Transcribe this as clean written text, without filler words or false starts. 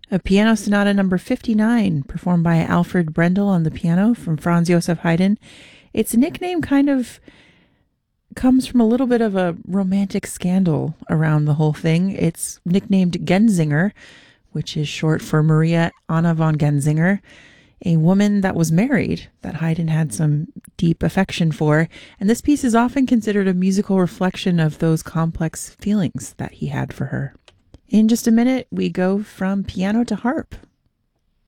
A Piano Sonata number 59, performed by Alfred Brendel on the piano from Franz Joseph Haydn. Its nickname kind of comes from a little bit of a romantic scandal around the whole thing. It's nicknamed Genzinger, which is short for Maria Anna von Genzinger, a woman that was married that Haydn had some deep affection for. And this piece is often considered a musical reflection of those complex feelings that he had for her. In just a minute, we go from piano to harp.